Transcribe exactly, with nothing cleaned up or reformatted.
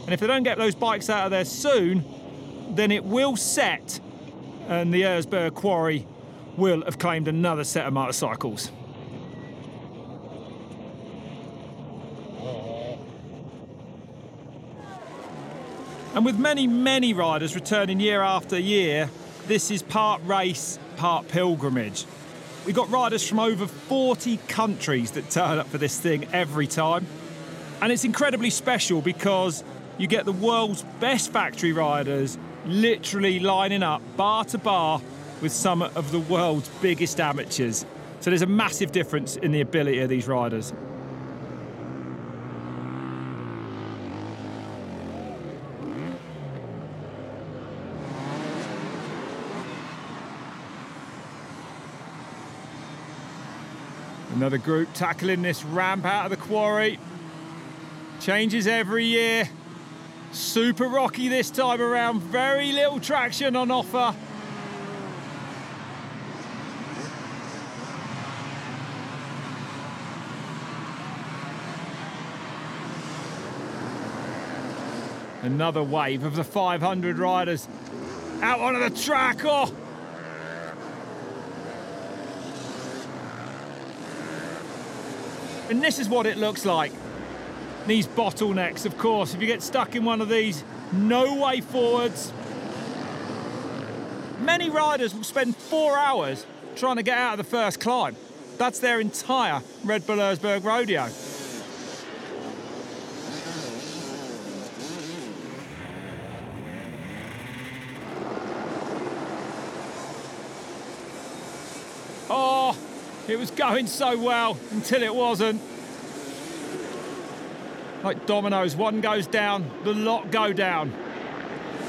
And if they don't get those bikes out of there soon, then it will set, and the Erzberg quarry will have claimed another set of motorcycles. And with many, many riders returning year after year, this is part race, part pilgrimage. We've got riders from over forty countries that turn up for this thing every time. And it's incredibly special because you get the world's best factory riders literally lining up bar to bar with some of the world's biggest amateurs. So there's a massive difference in the ability of these riders. Another group tackling this ramp out of the quarry. Changes every year. Super rocky this time around. Very little traction on offer. Another wave of the five hundred riders out onto the track. Oh! And this is what it looks like. These bottlenecks, of course. If you get stuck in one of these, no way forwards. Many riders will spend four hours trying to get out of the first climb. That's their entire Red Bull Erzberg rodeo. Oh, it was going so well until it wasn't. Like dominoes, one goes down, the lot go down.